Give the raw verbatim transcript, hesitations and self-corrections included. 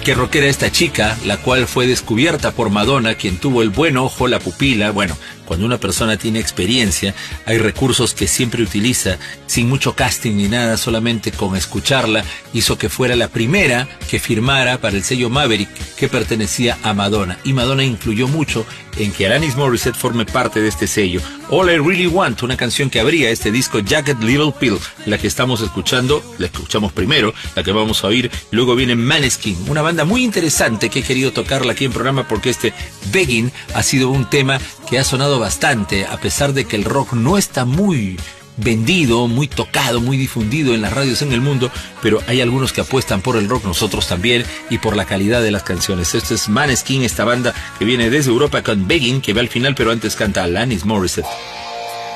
qué rockera esta chica, la cual fue descubierta por Madonna, quien tuvo el buen ojo, la pupila. Bueno, cuando una persona tiene experiencia, hay recursos que siempre utiliza, sin mucho casting ni nada, solamente con escucharla, hizo que fuera la primera que firmara para el sello Maverick, que pertenecía a Madonna. Y Madonna influyó mucho en que Alanis Morissette forme parte de este sello. All I Really Want, una canción que abría este disco Jagged Little Pill, la que estamos escuchando, la escuchamos primero, la que vamos a oír, luego viene Maneskin, una banda muy interesante que he querido tocarla aquí en programa porque este Begging ha sido un tema que ha sonado bastante, a pesar de que el rock no está muy vendido, muy tocado, muy difundido en las radios en el mundo, pero hay algunos que apuestan por el rock, nosotros también, y por la calidad de las canciones. Esto es Maneskin, esta banda que viene desde Europa con Begging, que va al final, pero antes canta Alanis Morissette.